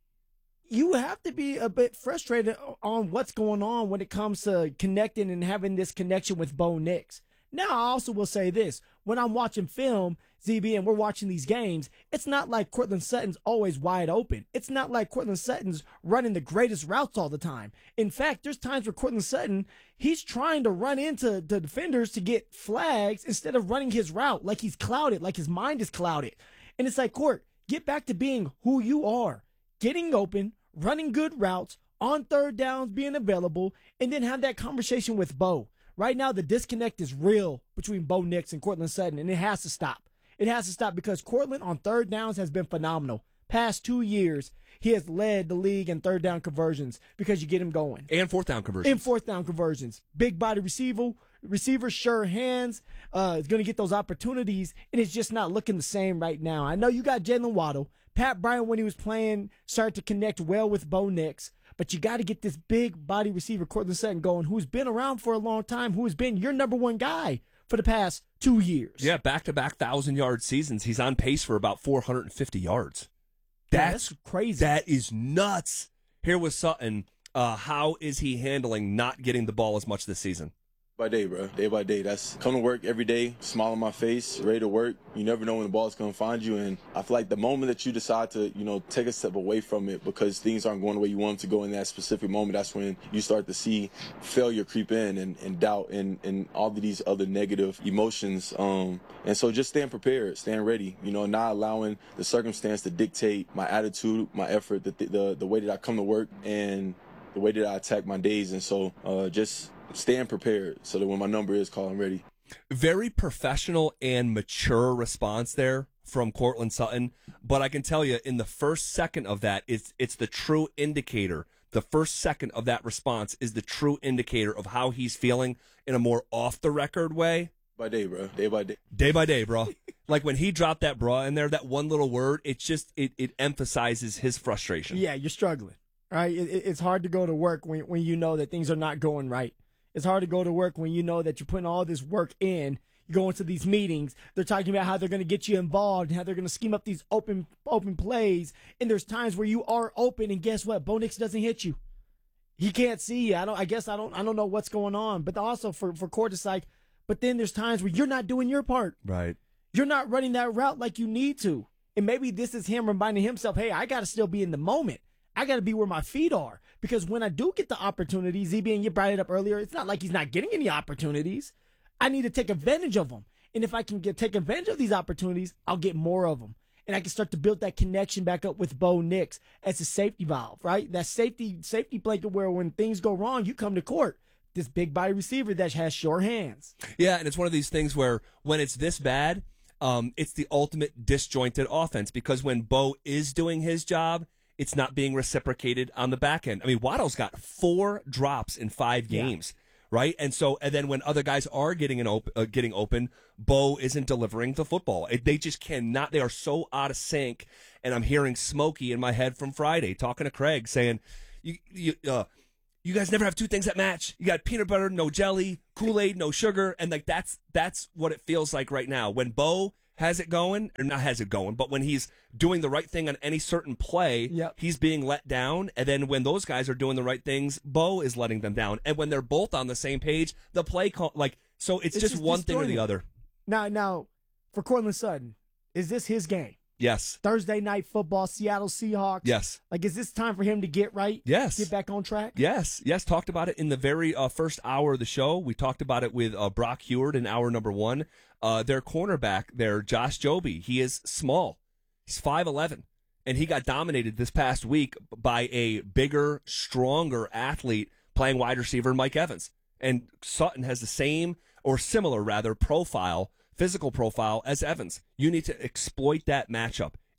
Speaker 2: you have to be a bit frustrated on what's going on when it comes to connecting and having this connection with Bo Nix. Now, I also will say this. When I'm watching film, Z B, and we're watching these games, it's not like Courtland Sutton's always wide open. It's not like Courtland Sutton's running the greatest routes all the time. In fact, there's times where Courtland Sutton, he's trying to run into the defenders to get flags instead of running his route like he's clouded, like his mind is clouded. And it's like, Court, get back to being who you are. Getting open, running good routes, on third downs, being available, and then have that conversation with Bo. Right now, the disconnect is real between Bo Nix and Courtland Sutton, and it has to stop. It has to stop because Courtland on third downs has been phenomenal. Past two years, he has led the league in third down conversions because you get him going.
Speaker 1: And fourth down conversions.
Speaker 2: And fourth down conversions. Big body receiver, receiver, sure hands. Uh, is going to get those opportunities, and it's just not looking the same right now. I know you got Jalen Waddle. Pat Bryant, when he was playing, started to connect well with Bo Nix. But you got to get this big body receiver, Courtland Sutton, going, who's been around for a long time, who has been your number one guy for the past two years.
Speaker 1: Yeah, back-to-back one thousand-yard seasons. He's on pace for about four hundred fifty yards. That's,
Speaker 2: yeah, that's crazy.
Speaker 1: That is nuts. Here with Sutton, uh, how is he handling not getting the ball as much this season?
Speaker 7: By day, bro. Day by day. That's come to work every day, smile on my face, ready to work. You never know when the ball's going to find you. And I feel like the moment that you decide to, you know, take a step away from it because things aren't going the way you want them to go in that specific moment, that's when you start to see failure creep in and, and doubt and, and all of these other negative emotions. Um, and so just staying prepared, staying ready, you know, not allowing the circumstance to dictate my attitude, my effort, the, the, the way that I come to work and the way that I attack my days. And so uh, just staying prepared so that when my number is called, I'm ready.
Speaker 1: Very professional and mature response there from Courtland Sutton. But I can tell you, in the first second of that, it's it's the true indicator. The first second of that response is the true indicator of how he's feeling in a more off-the-record way.
Speaker 7: By day, bro. Day by day.
Speaker 1: Day by day, bro. Like when he dropped that bra in there, that one little word, it's just, it, it emphasizes his frustration.
Speaker 2: Yeah, you're struggling, right? It, it, it's hard to go to work when when you know that things are not going right. It's hard to go to work when you know that you're putting all this work in. You go into these meetings. They're talking about how they're going to get you involved and how they're going to scheme up these open open plays. And there's times where you are open, and guess what? Bo Nix doesn't hit you. He can't see you. I don't. I guess I don't. I don't know what's going on. But also for for Court, it's like. But then there's times where you're not doing your part.
Speaker 1: Right.
Speaker 2: You're not running that route like you need to. And maybe this is him reminding himself, hey, I got to still be in the moment. I got to be where my feet are. Because when I do get the opportunities, Z B, and you brought it up earlier, it's not like he's not getting any opportunities. I need to take advantage of them. And if I can get take advantage of these opportunities, I'll get more of them. And I can start to build that connection back up with Bo Nix as a safety valve, right? That safety safety blanket where when things go wrong, you come to Court. This big body receiver that has sure hands.
Speaker 1: Yeah, and it's one of these things where when it's this bad, um, it's the ultimate disjointed offense because when Bo is doing his job, it's not being reciprocated on the back end. I mean, Waddle's got four drops in five games, yeah. right? And so, and then when other guys are getting an op- uh, getting open, Bo isn't delivering the football. It, they just cannot. They are so out of sync. And I'm hearing Smokey in my head from Friday talking to Craig saying, "You, you, uh, you guys never have two things that match. You got peanut butter, no jelly, Kool-Aid, no sugar." And like that's that's what it feels like right now when Bo has it going, or not has it going, but when he's doing the right thing on any certain play,
Speaker 2: yep.
Speaker 1: he's being let down. And then when those guys are doing the right things, Bo is letting them down. And when they're both on the same page, the play call, like, so it's, it's just, just one thing or the other.
Speaker 2: Now, now, for Courtland Sutton, is this his game?
Speaker 1: Yes.
Speaker 2: Thursday night football, Seattle Seahawks.
Speaker 1: Yes.
Speaker 2: Like, is this time for him to get right?
Speaker 1: Yes.
Speaker 2: Get back on track?
Speaker 1: Yes. Yes. Talked about it in the very uh, first hour of the show. We talked about it with uh, Brock Heward in hour number one. Uh, their cornerback there, Josh Jobe, he is small. He's five eleven. And he got dominated this past week by a bigger, stronger athlete playing wide receiver, Mike Evans. And Sutton has the same, or similar rather, profile, physical profile as Evans. You need to exploit that matchup.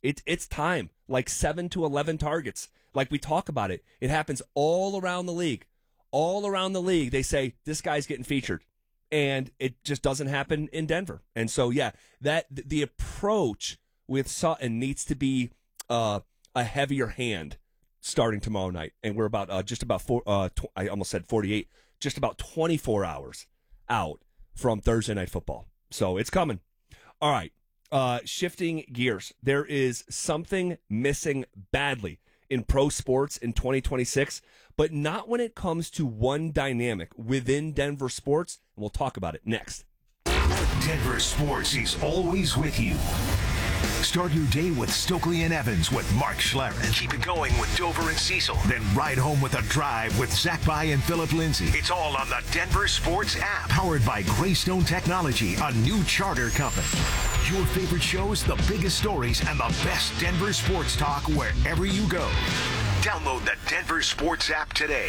Speaker 1: It, it's time. Like seven to eleven targets. Like we talk about it. It happens all around the league. All around the league, they say, this guy's getting featured. And it just doesn't happen in Denver. And so, yeah, that the approach with Sutton needs to be uh, a heavier hand starting tomorrow night. And we're about uh, just about, four, uh, tw- I almost said forty-eight, just about twenty-four hours out from Thursday Night Football. So it's coming. All right. Uh, shifting gears. There is something missing badly in pro sports in twenty twenty-six, but not when it comes to one dynamic within Denver sports. And we'll talk about it next.
Speaker 4: Denver sports is always with you. Start your day with Stokely and Evans with Mark Schlereth. Keep it going with Dover and Cecil. Then ride home with a drive with Zach By and Philip Lindsay. It's all on the Denver Sports app. Powered by Greystone Technology, a new charter company. Your favorite shows, the biggest stories, and the best Denver sports talk wherever you go. Download the Denver Sports app today.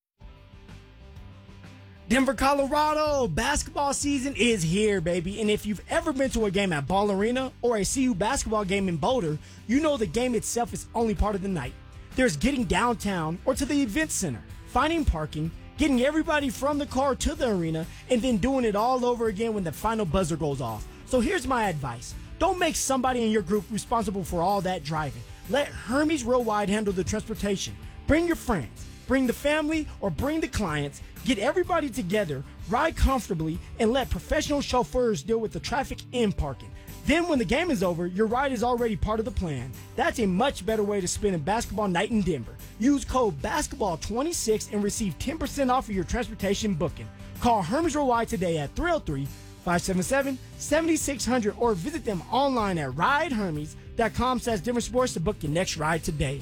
Speaker 2: Denver, Colorado, basketball season is here, baby. And if you've ever been to a game at Ball Arena or a C U basketball game in Boulder, you know the game itself is only part of the night. There's getting downtown or to the event center, finding parking, getting everybody from the car to the arena, and then doing it all over again when the final buzzer goes off. So here's my advice. Don't make somebody in your group responsible for all that driving. Let Hermes Worldwide handle the transportation. Bring your friends, bring the family, or bring the clients. Get everybody together, ride comfortably, and let professional chauffeurs deal with the traffic and parking. Then when the game is over, your ride is already part of the plan. That's a much better way to spend a basketball night in Denver. Use code basketball twenty-six and receive ten percent off of your transportation booking. Call Hermes Worldwide today at three oh three, five seven seven, seven six zero zero or visit them online at ride hermes dot com slash Denver Sports to book your next ride today.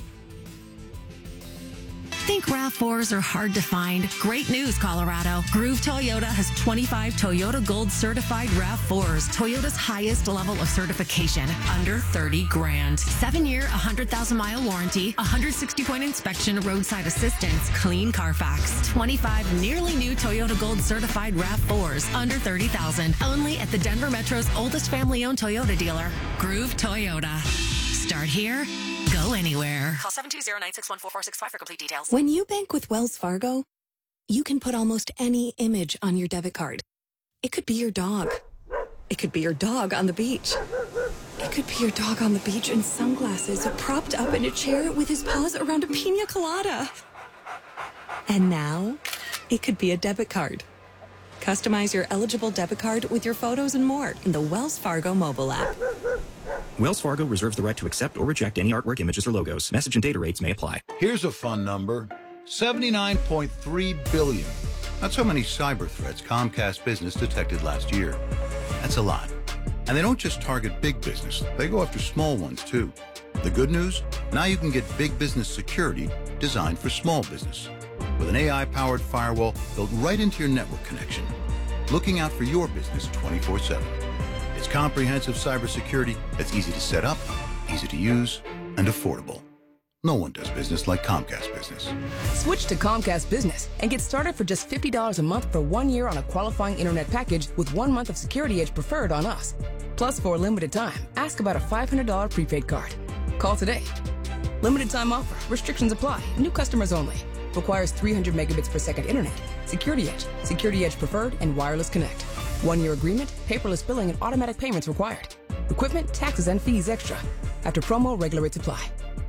Speaker 8: Think RAV fours are hard to find? Great news, Colorado. Groove Toyota has twenty-five Toyota Gold certified RAV fours, Toyota's highest level of certification, under thirty grand. Seven-year, one hundred thousand mile warranty, one hundred sixty point inspection, roadside assistance, clean Carfax. twenty-five nearly new Toyota Gold certified RAV fours, under thirty thousand. Only at the Denver Metro's oldest family-owned Toyota dealer, Groove Toyota. Start here. Go anywhere.
Speaker 9: Call seven two zero, nine six one, four four six five for complete details.
Speaker 10: When you bank with Wells Fargo, you can put almost any image on your debit card. It could be your dog. It could be your dog on the beach. It could be your dog on the beach in sunglasses, propped up in a chair with his paws around a pina colada. And now, it could be a debit card. Customize your eligible debit card with your photos and more in the Wells Fargo mobile app.
Speaker 11: Wells Fargo reserves the right to accept or reject any artwork, images, or logos. Message and data rates may apply.
Speaker 12: Here's a fun number. seventy-nine point three billion. That's how many cyber threats Comcast Business detected last year. That's a lot. And they don't just target big business. They go after small ones, too. The good news? Now you can get big business security designed for small business. With an A I-powered firewall built right into your network connection. Looking out for your business twenty-four seven. It's comprehensive cybersecurity that's easy to set up, easy to use, and affordable. No one does business like Comcast Business.
Speaker 26: Switch to Comcast Business and get started for just fifty dollars a month for one year on a qualifying internet package with one month of Security Edge preferred on us. Plus, for a limited time, ask about a five hundred dollars prepaid card. Call today. Limited time offer. Restrictions apply. New customers only. Requires three hundred megabits per second internet. Security Edge, Security Edge preferred, and wireless connect. One-year agreement, paperless billing, and automatic payments required. Equipment, taxes, and fees extra. After promo, regular rates apply.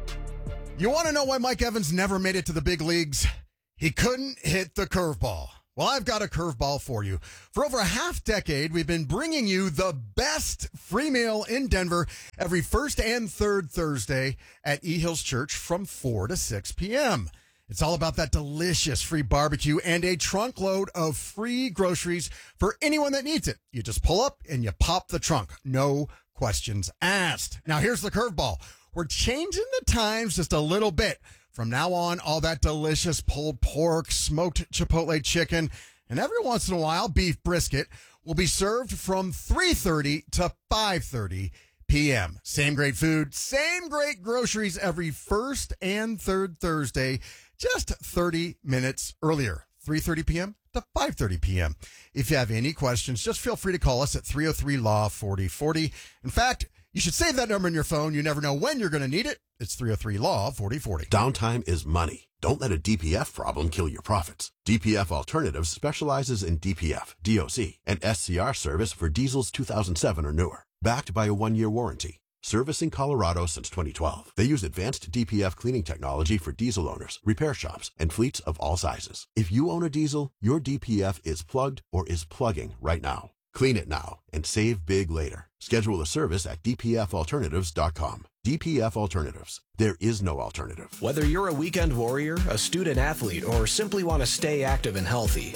Speaker 27: You want to know why Mike Evans never made it to the big leagues? He couldn't hit the curveball. Well, I've got a curveball for you. For over a half decade, we've been bringing you the best free meal in Denver every first and third Thursday at E. Hills Church from four to six p.m. It's all about that delicious free barbecue and a trunk load of free groceries for anyone that needs it. You just pull up and you pop the trunk. No questions asked. Now, here's the curveball. We're changing the times just a little bit. From now on, all that delicious pulled pork, smoked chipotle chicken, and every once in a while, beef brisket will be served from three thirty to five thirty p.m. Same great food, same great groceries every first and third Thursday, just thirty minutes earlier, three thirty p.m. to five thirty p.m. If you have any questions, just feel free to call us at three oh three, L A W, forty forty. In fact, You should save that number in your phone. You never know when you're going to need it. It's three oh three Law forty forty.
Speaker 13: Downtime is money. Don't let a D P F problem kill your profits. D P F Alternatives specializes in D P F, D O C, and S C R service for diesels two thousand seven or newer. Backed by a one-year warranty. Servicing Colorado since twenty twelve. They use advanced D P F cleaning technology for diesel owners, repair shops, and fleets of all sizes. If you own a diesel, your D P F is plugged or is plugging right now. Clean it now and save big later. Schedule a service at d p f alternatives dot com. D P F Alternatives. There is no alternative.
Speaker 14: Whether you're a weekend warrior, a student athlete, or simply want to stay active and healthy,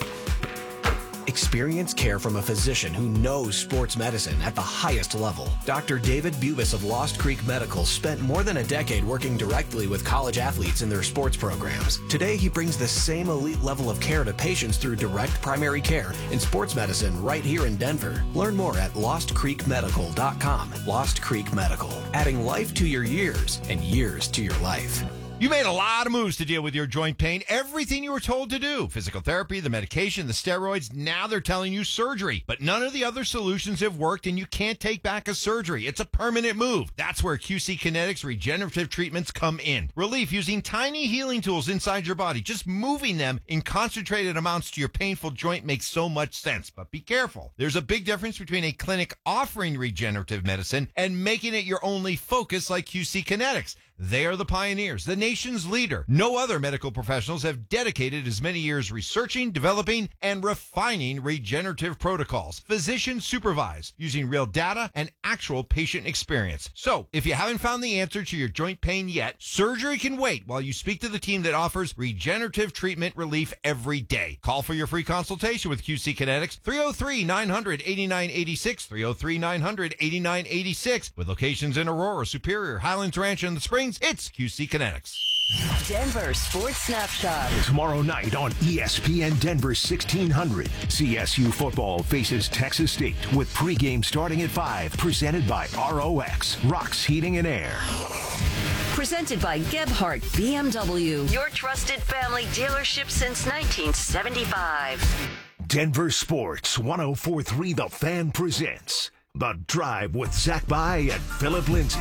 Speaker 14: experience care from a physician who knows sports medicine at the highest level. Doctor David Bubis of Lost Creek Medical spent more than a decade working directly with college athletes in their sports programs. Today, he brings the same elite level of care to patients through direct primary care in sports medicine right here in Denver. Learn more at lost creek medical dot com. Lost Creek Medical, adding life to your years and years to your life.
Speaker 5: You made a lot of moves to deal with your joint pain. Everything you were told to do. Physical therapy, the medication, the steroids. Now they're telling you surgery. But none of the other solutions have worked, and you can't take back a surgery. It's a permanent move. That's where Q C Kinetics regenerative treatments come in. Relief using tiny healing tools inside your body. Just moving them in concentrated amounts to your painful joint makes so much sense. But be careful. There's a big difference between a clinic offering regenerative medicine and making it your only focus like Q C Kinetics. They are the pioneers, the nation's leader. No other medical professionals have dedicated as many years researching, developing, and refining regenerative protocols. Physician supervised, using real data and actual patient experience. So, if you haven't found the answer to your joint pain yet, surgery can wait while you speak to the team that offers regenerative treatment relief every day. Call for your free consultation with Q C Kinetics, three oh three, nine hundred, eighty-nine eighty-six, three oh three, nine hundred, eighty-nine eighty-six, with locations in Aurora, Superior, Highlands Ranch, and the Springs. It's Q C Kinetics.
Speaker 15: Denver Sports Snapshot.
Speaker 4: Tomorrow night on E S P N Denver sixteen hundred, C S U football faces Texas State with pregame starting at five. Presented by R O X, Rocks Heating and Air.
Speaker 15: Presented by Gebhardt B M W, your trusted family dealership since nineteen seventy-five.
Speaker 4: Denver Sports one oh four point three The Fan presents The Drive with Zach By and Philip Lindsay.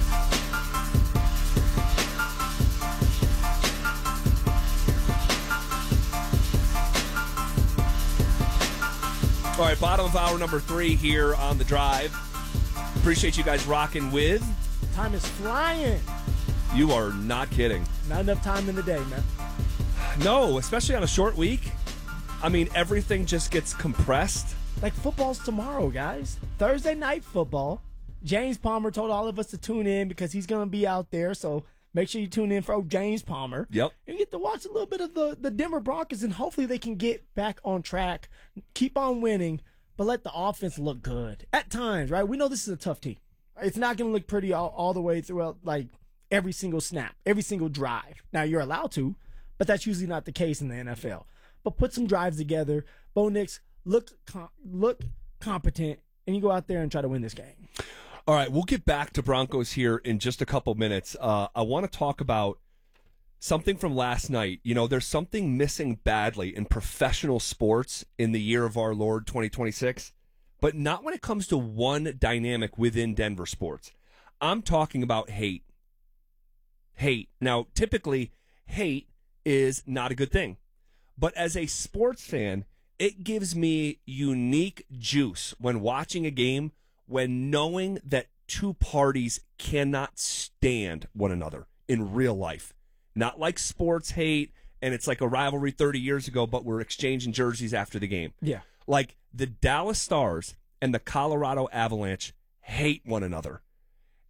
Speaker 1: All right, bottom of hour number three here on The Drive. Appreciate you guys rocking with.
Speaker 2: Time is flying.
Speaker 1: You are not kidding.
Speaker 2: Not enough time in the day, man.
Speaker 1: No, especially on a short week. I mean, everything just gets compressed.
Speaker 2: Like football's tomorrow, guys. Thursday night football. James Palmer told all of us to tune in because he's going to be out there, so make sure you tune in for old James Palmer.
Speaker 1: Yep.
Speaker 2: And you get to watch a little bit of the, the Denver Broncos, and hopefully they can get back on track, keep on winning, but let the offense look good. At times, right? We know this is a tough team. It's not going to look pretty all, all the way throughout, like, every single snap, every single drive. Now, you're allowed to, but that's usually not the case in the N F L. But put some drives together. Bo Nix, look, com- look competent, and you go out there and try to win this game.
Speaker 1: All right, we'll get back to Broncos here in just a couple minutes. Uh, I want to talk about something from last night. You know, there's something missing badly in professional sports in the year of our Lord twenty twenty-six, but not when it comes to one dynamic within Denver sports. I'm talking about hate. Hate. Now, typically, hate is not a good thing. But as a sports fan, it gives me unique juice when watching a game, when knowing that two parties cannot stand one another in real life. Not like sports hate, and it's like a rivalry thirty years ago, but we're exchanging jerseys after the game.
Speaker 2: Yeah.
Speaker 1: Like the Dallas Stars and the Colorado Avalanche hate one another.